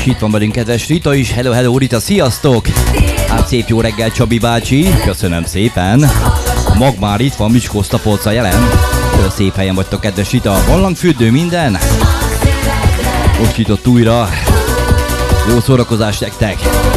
És itt van velünk kedves Rita is. Hello, hello Rita, sziasztok! Hát szép jó reggel Csabi bácsi, köszönöm szépen. Mag már itt van, Miskolc-Tapolca jelen. Olyan szép helyen vagytok kedves Rita. Barlangfürdő minden. Most jutott újra. Jó szórakozást nektek!